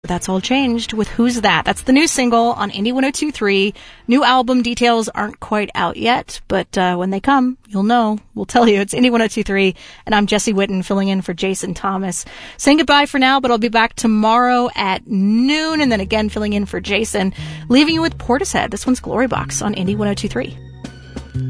That's all changed with Who's That? That's the new single on Indie 102.3. New album details aren't quite out yet, but when they come, you'll know. We'll tell you. It's Indie 102.3, and I'm Jesse Witten filling in for Jason Thomas. Saying goodbye for now, but I'll be back tomorrow at noon, and then again filling in for Jason, leaving you with Portishead. This one's Glory Box on Indie 102.3.